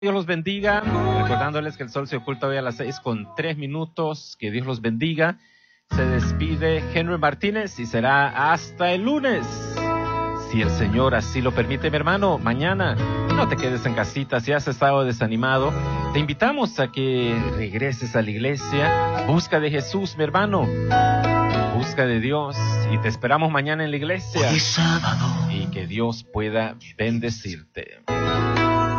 Dios los bendiga, recordándoles que el sol se oculta hoy a las 6:03. Que Dios los bendiga. Se despide Henry Martínez y será hasta el lunes, si el Señor así lo permite, mi hermano. Mañana no te quedes en casita. Si has estado desanimado, te invitamos a que regreses a la iglesia. Busca de Jesús, mi hermano. Busca de Dios y te esperamos mañana en la iglesia. Y que Dios pueda bendecirte.